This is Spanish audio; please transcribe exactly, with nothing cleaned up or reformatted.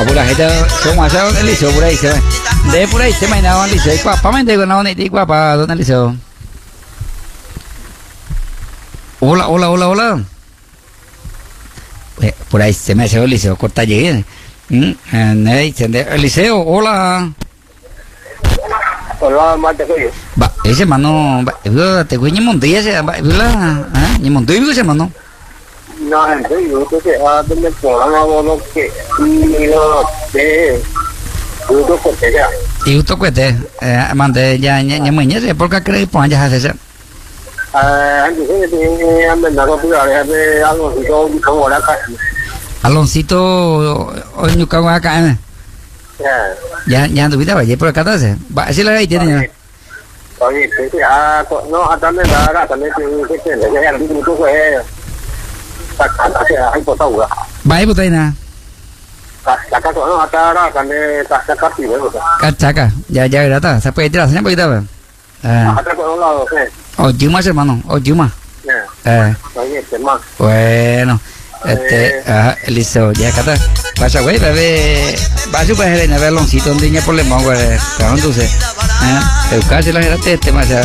pura gente son más el liceo por ahí se de por ahí se me na el liceo qua pa mente con na ni qua pa dónde el liceo. Hola, hola, hola, hola. Eh, por ahí se me hace el liceo corta llegué. Mm, el liceo, hola. Hola, mate coyo. Va, ese mano, va, te coño monté ese, va, ah, ni monté ese mano. No, gente, yo creo que va a tener programa bueno que y lo de uno corte ya. Y usted cuete, eh, mande ya ya ya mañana se por qué crees pues ya hace. Ah, antes de que anden a copiar de algo y todo como la casa. Aloncito, hoy no cago acá, ¿eh? Ya, ya anduviste vaya por acá entonces. Va, así la ahí tiene. Oye, sí, ah, no, hasta me da, también que que le ya el último fue hay potado. Va ahí puta nada. La casa no hasta ahora también está casi bueno. Cachaca, ya ya grata, se puede tirar, se puede tirar. Ah, hasta por un lado, sí. O Yuma hermano, o Yuma. Eh. Oye, hermano. Bueno. Este, ajá, listo, ya acá está. Pasa, güey, bebé. Va a super a ver loncito, donde ya problema, güey. Claro, entonces. ¿Eh? Educarse la gente, este más.